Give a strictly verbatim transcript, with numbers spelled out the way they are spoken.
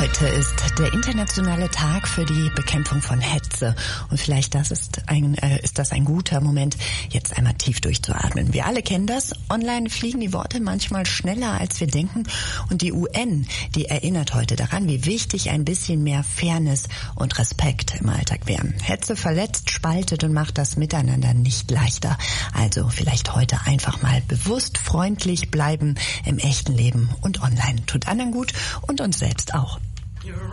Heute ist der internationale Tag für die Bekämpfung von Hetze. Und vielleicht das ist, ein, äh, ist das ein guter Moment, jetzt einmal tief durchzuatmen. Wir alle kennen das. Online fliegen die Worte manchmal schneller, als wir denken. Und die U N, die erinnert heute daran, wie wichtig ein bisschen mehr Fairness und Respekt im Alltag wären. Hetze verletzt, spaltet und macht das Miteinander nicht leichter. Also vielleicht heute einfach mal bewusst freundlich bleiben im echten Leben und online. Tut anderen gut und uns selbst auch.